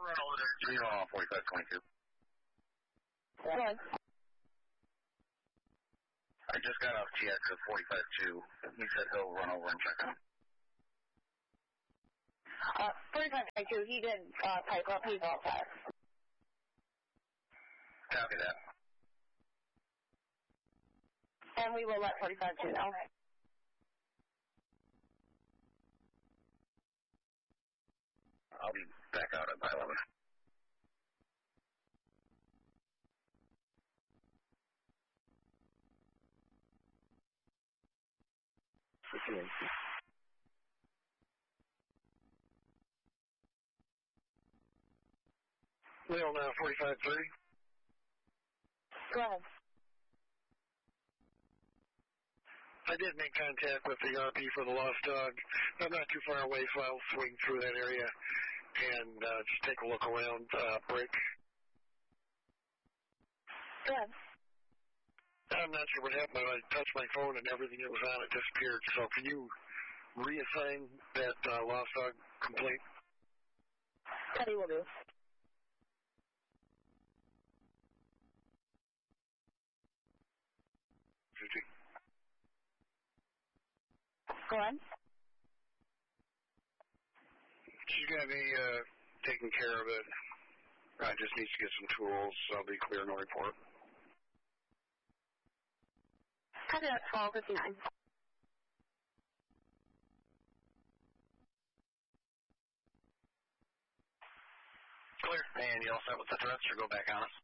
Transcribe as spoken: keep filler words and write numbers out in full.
run over there. Zero on forty-five twenty-two. Good. I just got off T X at forty-five two. He said he'll run over and check on him. Uh, forty-five two, he did uh, pipe up. He's all set. Copy that. And we will let forty-five two know. I'll be back out at by eleven. Leon, now forty-five three. Go ahead. I did make contact with the R P for the Lost Dog. I'm not too far away, so I'll swing through that area and uh, just take a look around. Uh, break. Good. I'm not sure what happened. I touched my phone and everything that was on it disappeared. So can you reassign that uh, Lost Dog complaint? Cuddy will do. Go on. She's going to be uh, taking care of it. I just need to get some tools, so I'll be clear no report. Cuddy at twelve fifty-nine. Clear. And you all set with the threats or go back on us?